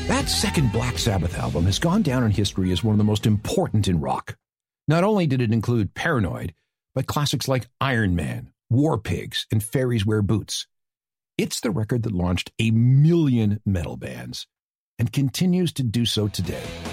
That second Black Sabbath album has gone down in history as one of the most important in rock. Not only did it include Paranoid, but classics like Iron Man, War Pigs, and Fairies Wear Boots. It's the record that launched 1 million metal bands and continues to do so today.